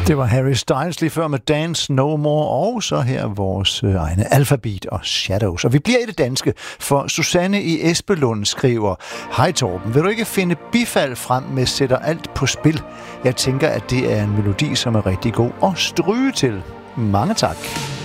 Det var Harry Styles lige før med Dance No More, og så her vores egne Alphabet og Shadows. Og vi bliver i det danske, for Susanne i Esbelund skriver: Hej Torben, vil du ikke finde bifald frem med Sætter alt på spil? Jeg tænker, at det er en melodi, som er rigtig god at stryge til. Mange tak.